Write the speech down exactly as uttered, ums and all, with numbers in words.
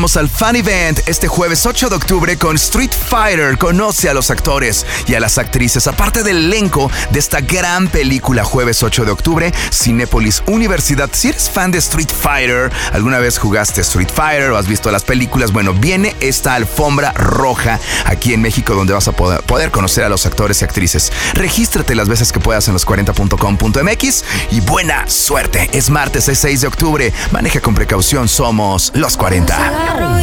Vamos al Fan Event este jueves ocho de octubre con Street Fighter. Conoce a los actores y a las actrices, aparte del elenco de esta gran película. Jueves ocho de octubre, Cinépolis Universidad. Si eres fan de Street Fighter, alguna vez jugaste Street Fighter o has visto las películas, bueno, viene esta alfombra roja aquí en México donde vas a poder, poder conocer a los actores y actrices. Regístrate las veces que puedas en los cuarenta punto com punto m x y buena suerte. Es martes, es seis de octubre. Maneja con precaución, somos los cuarenta.